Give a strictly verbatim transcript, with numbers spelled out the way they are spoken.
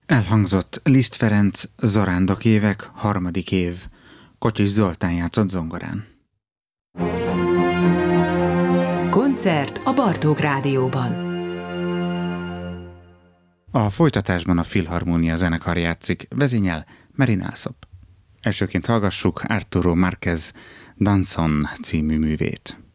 Elhangzott Liszt Ferenc Zarándok évek, harmadik év. Kocsis Zoltán játszott zongorán. Koncert a Bartók Rádióban. A folytatásban a Filharmónia zenekar játszik, vezényel Merin Alsop. Elsőként hallgassuk Arturo Márquez Danzón című művét.